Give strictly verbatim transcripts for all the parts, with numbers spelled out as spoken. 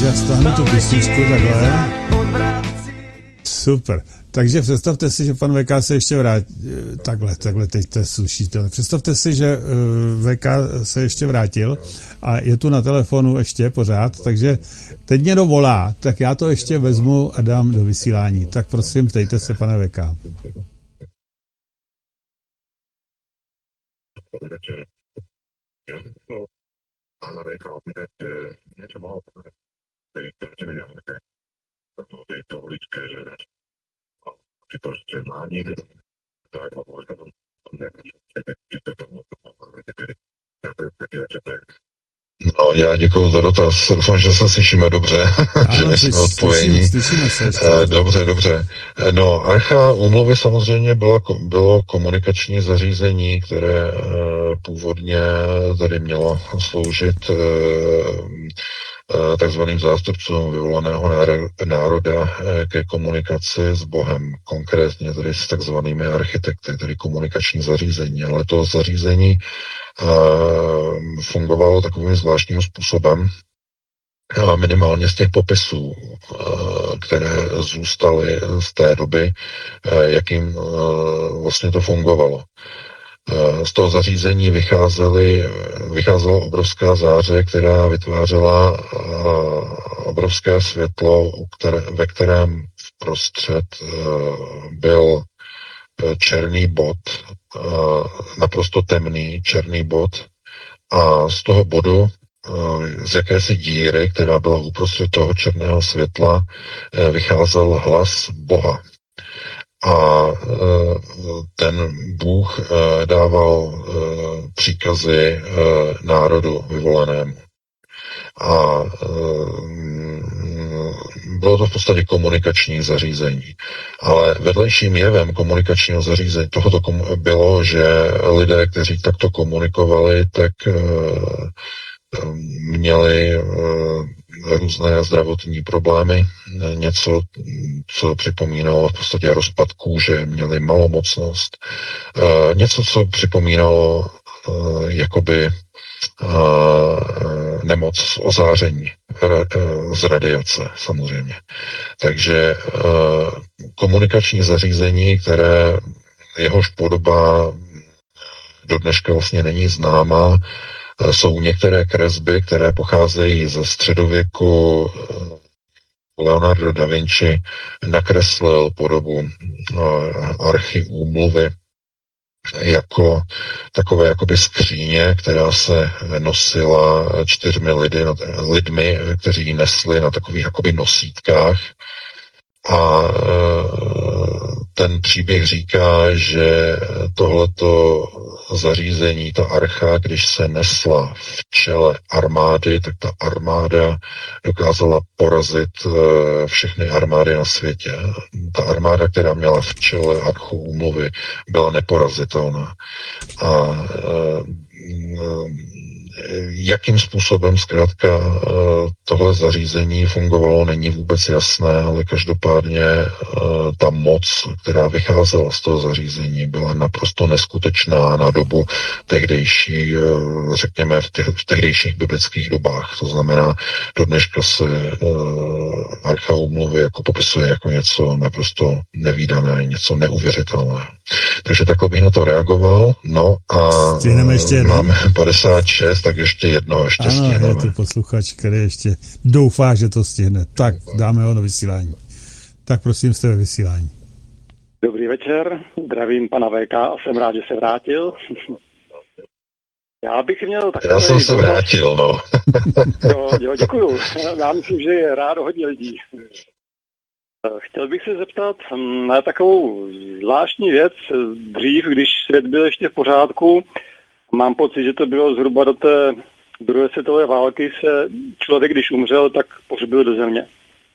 Takže já stáhnu tu písničku takhle. Super. Takže představte si, že pan V K se ještě vrátí. Takhle, takhle, teď to je slušitelné. Představte si, že V K se ještě vrátil a je tu na telefonu ještě pořád, takže teď mě dovolá, tak já to ještě vezmu a dám do vysílání. Tak prosím, ptejte se, pane V K. No, já děkuji za dotaz. Doufám, že se slyšíme dobře, ano, že nejsme odpojení. Slyšíme se. Dobře, dobře. No, Archa úmluvy samozřejmě bylo, bylo komunikační zařízení, které původně tady mělo sloužit takzvaným zástupcům vyvolaného národa ke komunikaci s Bohem, konkrétně tedy s takzvanými architekty, tedy komunikační zařízení. Ale to zařízení fungovalo takovým zvláštním způsobem, minimálně z těch popisů, které zůstaly z té doby, jakým vlastně to fungovalo. Z toho zařízení vycházely, vycházela obrovská záře, která vytvářela obrovské světlo, ve kterém vprostřed byl černý bod, naprosto temný černý bod, a z toho bodu, z jakési díry, která byla uprostřed toho černého světla, vycházel hlas Boha. A ten Bůh dával příkazy národu vyvolenému. A bylo to v podstatě komunikační zařízení. Ale vedlejším jevem komunikačního zařízení tohoto bylo, že lidé, kteří takto komunikovali, tak měli různé zdravotní problémy, něco, co připomínalo v podstatě rozpad kůže, měli malomocnost, něco, co připomínalo jakoby nemoc z ozáření, z radiace samozřejmě. Takže komunikační zařízení, které jehož podoba do dneška vlastně není známá, jsou některé kresby, které pocházejí ze středověku. Leonardo da Vinci nakreslil podobu archy úmluvy jako takové jakoby skříně, která se nosila čtyřmi lidi, lidmi, kteří ji nesli na takových jakoby nosítkách. A ten příběh říká, že tohleto zařízení, ta archa, když se nesla v čele armády, tak ta armáda dokázala porazit všechny armády na světě. Ta armáda, která měla v čele archu úmluvy, byla neporazitelná. A jakým způsobem zkrátka tohle zařízení fungovalo, není vůbec jasné, ale každopádně ta moc, která vycházela z toho zařízení, byla naprosto neskutečná na dobu tehdejší, řekněme v, těch, v tehdejších biblických dobách. To znamená, do dneška se archa úmluvy jako popisuje jako něco naprosto nevídané, něco neuvěřitelné. Takže takhle bych na to reagoval. No a ještě máme padesát šest, tak ještě jedno, ještě ano, stihneme. Ano, je tu posluchač, který ještě doufá, že to stihne. Tak, dáme ho do vysílání. Tak prosím, jste ve vysílání. Dobrý večer, zdravím pana V K a jsem rád, že se vrátil. Já bych měl takový... Já jsem se vrátil, no. jo, jo, děkuju. Já myslím, že je rádo hodně lidí. Chtěl bych se zeptat na takovou zvláštní věc. Dřív, když svět byl ještě v pořádku, mám pocit, že to bylo zhruba do té druhé světové války, se člověk, když umřel, tak pohřbil do země.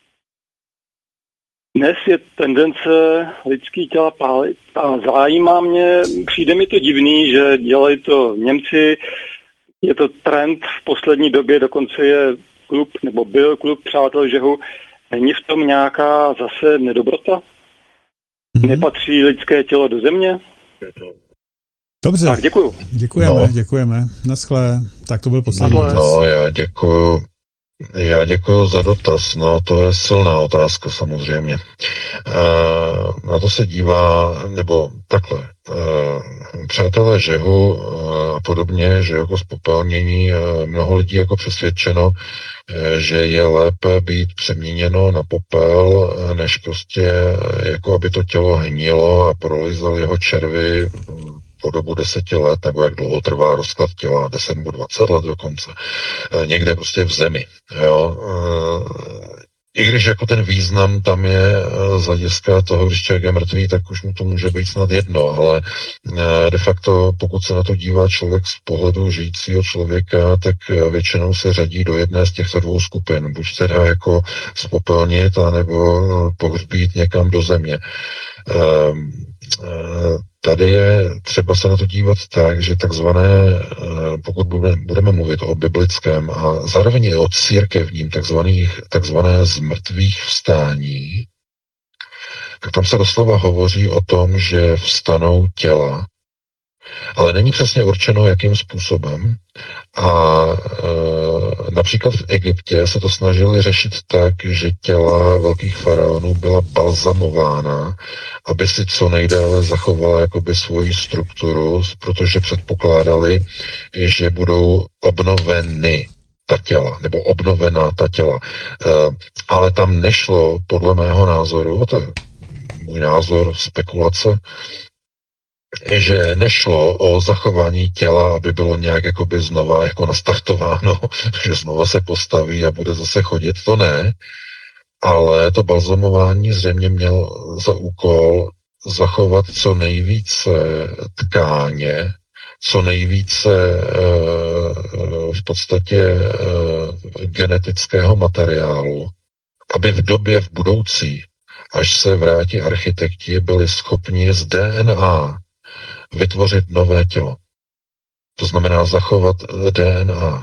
Dnes je tendence lidský těla pálit a zajímá mě, přijde mi to divný, že dělají to Němci, je to trend v poslední době, dokonce je klub, nebo byl klub Přátel žehu. Není v tom nějaká zase nedobrota? Mm-hmm. Nepatří lidské tělo do země? Dobře. Tak, děkuju. Děkujeme, no. děkujeme. Naschle. Tak to byl poslední. No, já děkuju. Já děkuji za dotaz. No, to je silná otázka samozřejmě. E, na to se dívá, nebo takhle. E, přátelé žehu a podobně, že jako spopelnění, mnoho lidí jako přesvědčeno, e, že je lépe být přeměněno na popel, než prostě jako aby to tělo hnilo a prolizal jeho červy po dobu deseti let, nebo jak dlouho trvá rozklad těla, deset nebo dvacet let dokonce, někde prostě v zemi. Jo. I když jako ten význam tam je z hlediska toho, když člověk je mrtvý, tak už mu to může být snad jedno, ale de facto, pokud se na to dívá člověk z pohledu žijícího člověka, tak většinou se řadí do jedné z těchto dvou skupin. Buď teda jako spopelnit, anebo pohřbít někam do země. Tady je třeba se na to dívat tak, že takzvané, pokud budeme mluvit o biblickém a zároveň i o církevním takzvaných, takzvané zmrtvých vstání, tak tam se doslova hovoří o tom, že vstanou těla, ale není přesně určeno, jakým způsobem. A e, například v Egyptě se to snažili řešit tak, že těla velkých faraonů byla balzamována, aby si co nejdále zachovala jakoby svoji strukturu, protože předpokládali, že budou obnoveny ta těla, nebo obnovená ta těla. E, ale tam nešlo, podle mého názoru, to je můj názor, spekulace, že nešlo o zachování těla, aby bylo nějak jakoby znova jako nastartováno, že znova se postaví a bude zase chodit, to ne, ale to balzamování zřejmě měl za úkol zachovat co nejvíce tkáně, co nejvíce v podstatě genetického materiálu, aby v době v budoucí, až se vrátí architekti, byli schopni z D N A vytvořit nové tělo. To znamená zachovat D N A.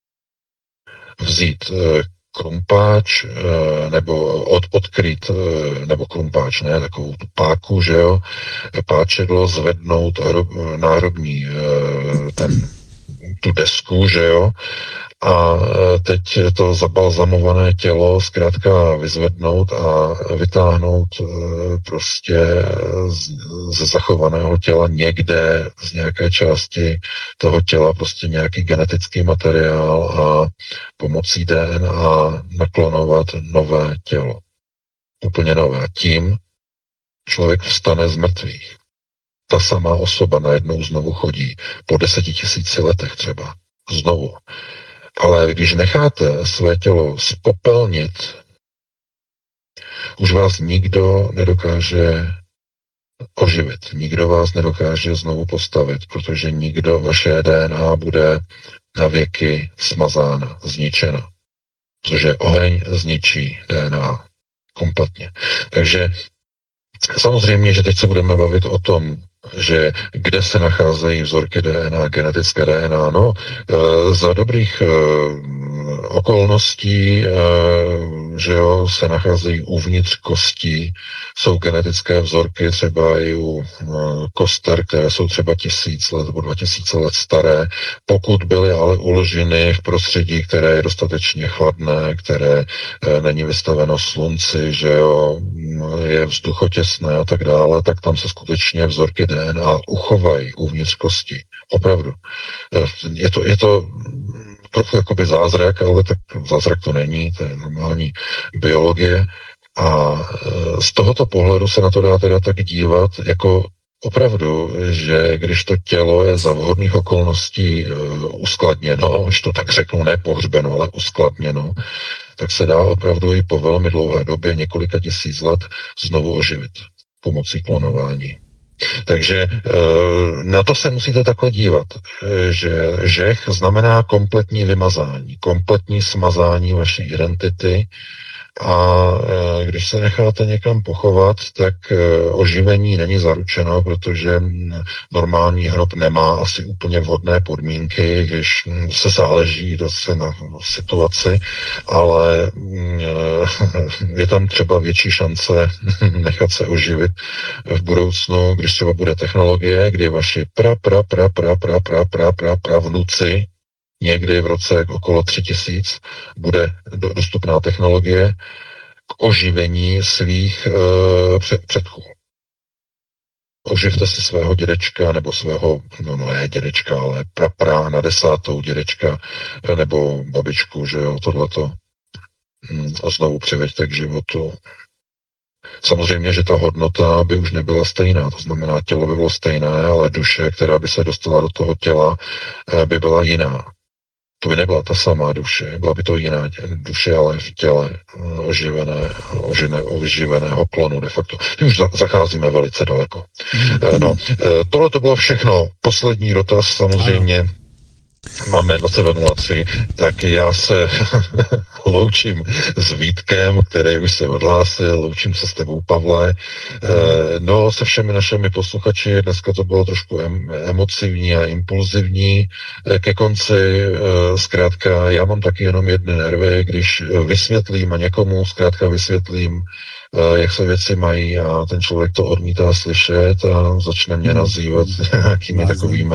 Vzít krumpáč, nebo od, odkryt, nebo krumpáč, ne, takovou tu páku, že jo, páčedlo, zvednout náhrobní ten, tu desku, že jo, a teď to zabalzamované tělo zkrátka vyzvednout a vytáhnout prostě ze zachovaného těla někde z nějaké části toho těla prostě nějaký genetický materiál a pomocí D N A naklonovat nové tělo. Úplně nové. Tím člověk vstane z mrtvých. Ta samá osoba najednou znovu chodí po deseti tisíci letech třeba. Znovu. Ale když necháte své tělo spopelnit, už vás nikdo nedokáže oživit. Nikdo vás nedokáže znovu postavit, protože nikdo, vaše D N A bude na věky smazána, zničena. Protože oheň zničí D N A kompletně. Takže samozřejmě, že teď se budeme bavit o tom, že kde se nacházejí vzorky D N A, genetické D N A. No, e, za dobrých e, okolností, e, že jo, se nacházejí uvnitř kostí, jsou genetické vzorky třeba i u e, koster, které jsou třeba tisíc let nebo dva tisíce let staré, pokud byly ale uloženy v prostředí, které je dostatečně chladné, které e, není vystaveno slunci, že jo, je vzduchotěsné a tak dále, tak tam se skutečně vzorky D N A uchovají uvnitř kosti. Opravdu. Je to, je to trochu jakoby zázrak, ale tak zázrak to není, to je normální biologie. A z tohoto pohledu se na to dá teda tak dívat, jako opravdu, že když to tělo je za vhodných okolností uskladněno, když to tak řeknu, ne pohřbeno, ale uskladněno, tak se dá opravdu i po velmi dlouhé době, několika tisíc let, znovu oživit pomocí klonování. Takže na to se musíte takhle dívat, že žeh znamená kompletní vymazání, kompletní smazání vaší identity a když se necháte někam pochovat, tak oživení není zaručeno, protože normální hrob nemá asi úplně vhodné podmínky, když se záleží zase na situaci, ale je tam třeba větší šance nechat se oživit v budoucnu, když třeba bude technologie, kdy vaši pra, pra, pra, pra, pra, pra, pra, pra, pra vnuci někdy v roce okolo tři tisíc bude dostupná technologie k oživení svých uh, před, předků. Oživte si svého dědečka, nebo svého, no, no ne dědečka, ale prapra na desátou dědečka, nebo babičku, že jo, tohleto. A znovu přiveďte k životu. Samozřejmě, že ta hodnota by už nebyla stejná, to znamená, tělo by bylo stejné, ale duše, která by se dostala do toho těla, by byla jiná. To by nebyla ta samá duše, byla by to jiná duše, ale v těle oživené, oživené, oživeného klonu de facto. Tím už zacházíme velice daleko. No, tohle to bylo všechno. Poslední dotaz samozřejmě. Máme dvacet dva nula tři, tak já se loučím s Vítkem, který už se odhlásil, loučím se s tebou, Pavle. No, se všemi našimi posluchači, dneska to bylo trošku emotivní a impulzivní. Ke konci, zkrátka, já mám taky jenom jedny nervy, když vysvětlím a někomu zkrátka vysvětlím, jak se věci mají a ten člověk to odmítá slyšet a začne mě nazývat nějakými takovými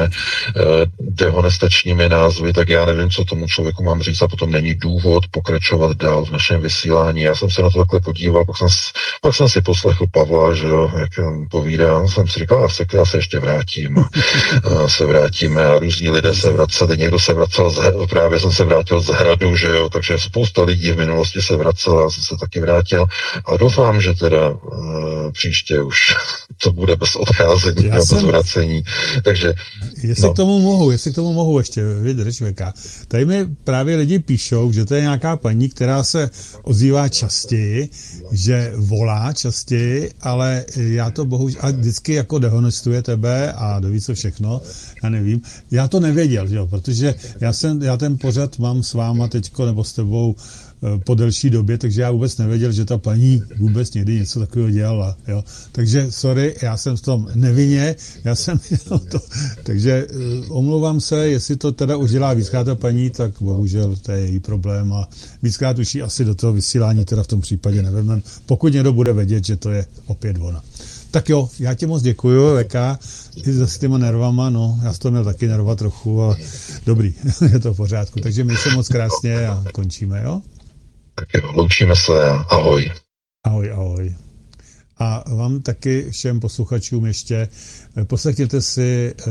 dehonestačními názvy, tak já nevím, co tomu člověku mám říct a potom není důvod pokračovat dál v našem vysílání. Já jsem se na to takhle podíval, pak jsem, pak jsem si poslechl Pavla, že jo, jak povídá, jsem si říkal, já se, já se ještě vrátím a, a se vrátíme a různí lidé se vraceli, někdo se vracel, z, právě jsem se vrátil z hradu, že jo, takže spousta lidí v minulosti se vracela, já jsem se taky vrátil a doufám, že teda uh, příště už to bude bez odcházení a bez vracení. Takže, jestli no. k tomu mohu, jestli k tomu mohu ještě vydrž, věka. Tady mi právě lidi píšou, že to je nějaká paní, která se ozývá častěji, že volá častěji, ale já to bohužel, a vždycky jako dehonestuje tebe a doví co všechno, já nevím. Já to nevěděl, jo, protože já, jsem, já ten pořad mám s váma teďko, nebo s tebou po delší době, takže já vůbec nevěděl, že ta paní vůbec někdy něco takového dělala. Jo. Takže sorry, já jsem v tom nevinně, já jsem to. Takže uh, omlouvám se, jestli to teda už dělá víckrát ta paní, tak bohužel to je její problém a víckrát už ji asi do toho vysílání teda v tom případě nevezmeme, pokud někdo bude vědět, že to je opět ona. Tak jo, já ti moc děkuju, Veka, i s těma nervama, no, já jsem to měl taky nerva trochu, ale dobrý, je to v pořádku. Takže my se moc krásně a končíme, jo? Tak jo, loučíme se a ahoj. Ahoj, ahoj. A vám taky všem posluchačům ještě poslechněte si e,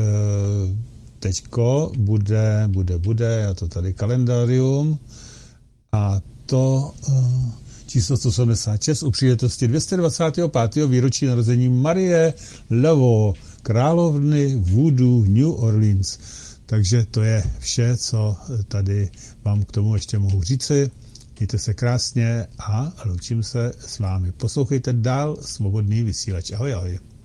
teďko, bude, bude, bude, já to tady kalendárium a to e, číslo sto sedmdesát šest u příležitosti dvě stě dvacátého pátého výročí narození Marie Laveau, královny voodoo New Orleans. Takže to je vše, co tady vám k tomu ještě mohu říci. Mějte se krásně a loučím se s vámi. Poslouchejte dál Svobodný vysílač. Ahoj, ahoj.